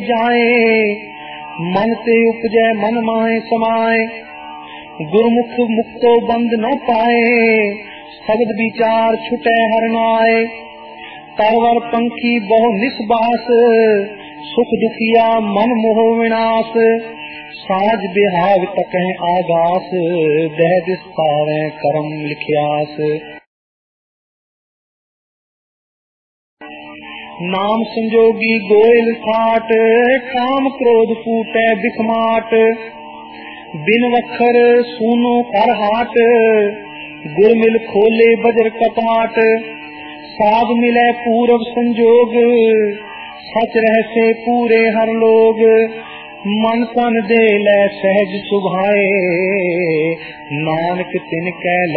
जाए, मन ते उपजै मन माहे समाए। गुरमुख मुक्तो बंद न पाए, शब्द विचार छुटे हर नाए। तरवर पंखी बहु निस्बास, सुख दुखिया मन मोह विनाश। साज बिहाग तकह आगास, दह दिस्तारे करम लिखियास। नाम संजोगी गोयल ठाट, काम क्रोध फूटे बिखमाट। बिन वखर सूनो कर हाट, गुर मिल खोले बजर कपाट। साध मिले पूरब संजोग, सच रहसे पूरे हर लोग। मन तन दे लै सहज सुभाए, नानक तिन कै